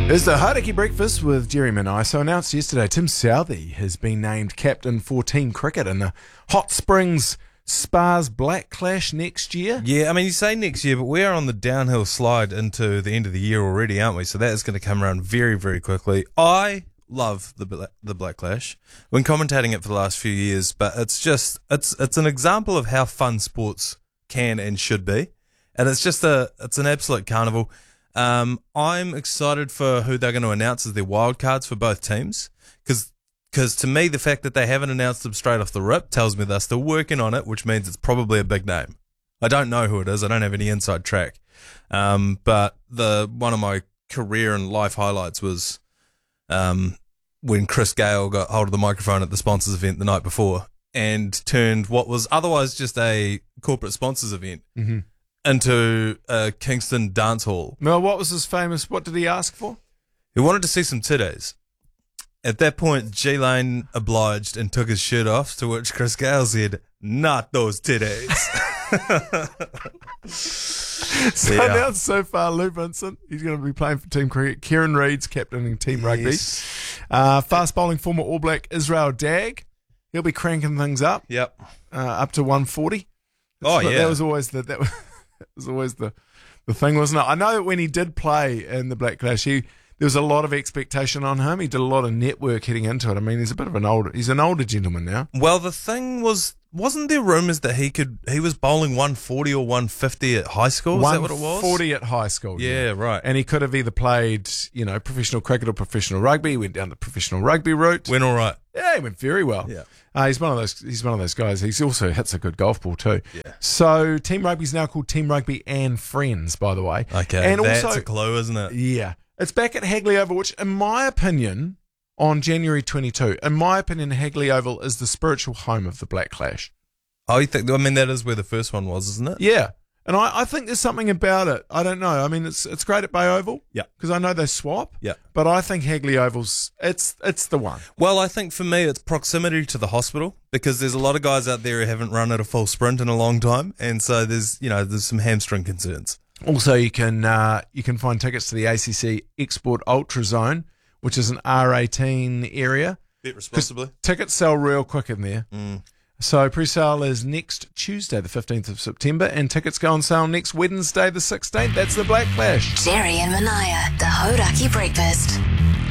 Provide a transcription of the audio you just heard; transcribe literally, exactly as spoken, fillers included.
It's the Hauraki Breakfast with Jerry Manai. So announced yesterday, Tim Southey has been named captain for team cricket in the Hot Springs Spas Black Clash next year. Yeah, I mean, you say next year, but we are on the downhill slide into the end of the year already, aren't we? So that is going to come around very, very quickly. I love the Bla- the Black Clash. Been commentating it for the last few years, but it's just it's it's an example of how fun sports can and should be, and it's just a it's an absolute carnival. Um, I'm excited for who they're going to announce as their wild cards for both teams, because because to me the fact that they haven't announced them straight off the rip tells me they're still working on it, which means it's probably a big name. I don't know who it is. I don't have any inside track. Um, but the one of my career and life highlights was um, when Chris Gale got hold of the microphone at the sponsors event the night before and turned what was otherwise just a corporate sponsors event Mm-hmm. into a Kingston dance hall. Well, what was his famous, what did he ask for? He wanted to see some titties. At that point, G-Lane obliged and took his shirt off, to which Chris Gale said, "Not those titties." So Yeah. announced so far, Lou Vincent, he's going to be playing for team cricket. Kieran Reid's captaining team rugby. Yes. Uh, fast bowling former All Black Israel Dag, he'll be cranking things up, Yep. uh, up to one forty. Oh, But yeah. That was always the that was, that was always the the thing, wasn't it? I know that when he did play in the Black Clash, he there was a lot of expectation on him. He did a lot of network heading into it. I mean, he's a bit of an older he's an older gentleman now. Well, the thing was, wasn't there rumours that he could he was bowling one forty or one fifty at high school? Is that what it was? one forty at high school. Yeah, right. And he could have either played, you know, professional cricket or professional rugby. He went down the professional rugby route. Went all right. Yeah, he went very well. Yeah. Uh, he's one of those. He's one of those guys. He also hits a good golf ball too. Yeah. So Team Rugby is now called Team Rugby and Friends, by the way. Okay, and that's also, a clue, isn't it? yeah, it's back at Hagley Oval, which, in my opinion, on January twenty-second, in my opinion, Hagley Oval is the spiritual home of the Black Clash. Oh, you think? I mean, that is where the first one was, isn't it? Yeah, and I, I think there's something about it. I don't know. I mean, it's it's great at Bay Oval. Yeah. because I know they swap. Yeah. but I think Hagley Oval's it's it's the one. Well, I think for me it's proximity to the hospital, because there's a lot of guys out there who haven't run at a full sprint in a long time, and so there's you know there's some hamstring concerns. Also, you can uh, you can find tickets to the A C C Export Ultra Zone, which is an R eighteen area. Bet responsibly. Tickets sell real quick in there. Mm. So pre-sale is next Tuesday, the fifteenth of September, and tickets go on sale next Wednesday, the sixteenth. That's the Black Clash. Jerry and Manaya, the Hauraki Breakfast.